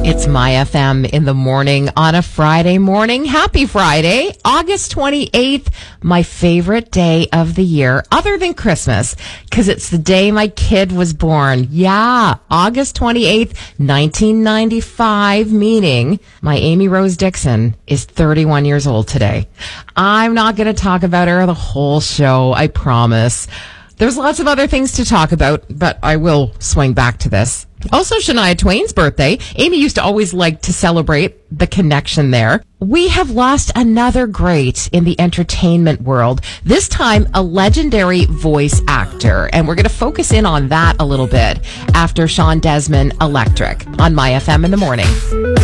It's My FM in the morning on a Friday morning. Happy Friday, August 28th, my favorite day of the year, other than Christmas, because it's the day my kid was born. Yeah, August 28th, 1995, meaning my Amy Rose Dixon is 31 years old today. I'm not going to talk about her the whole show, I promise. There's lots of other things to talk about, but I will swing back to this. Also, Shania Twain's birthday. Amy used to always like to celebrate the connection there. We have lost another great in the entertainment world, this time a legendary voice actor. And we're going to focus in on that a little bit after Sean Desmond, Electric, on My FM in the morning.